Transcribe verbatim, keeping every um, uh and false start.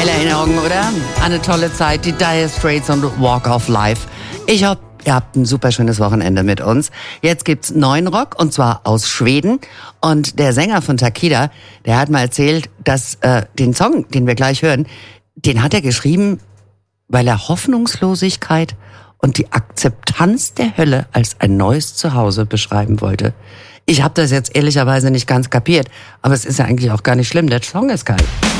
Geile Erinnerungen, oder? Eine tolle Zeit, die Dire Straits und Walk of Life. Ich hoffe, ihr habt ein super schönes Wochenende mit uns. Jetzt gibt's neuen Rock, und zwar aus Schweden. Und der Sänger von Takida, der hat mal erzählt, dass äh, den Song, den wir gleich hören, den hat er geschrieben, weil er Hoffnungslosigkeit und die Akzeptanz der Hölle als ein neues Zuhause beschreiben wollte. Ich habe das jetzt ehrlicherweise nicht ganz kapiert, aber es ist ja eigentlich auch gar nicht schlimm. Der Song ist geil.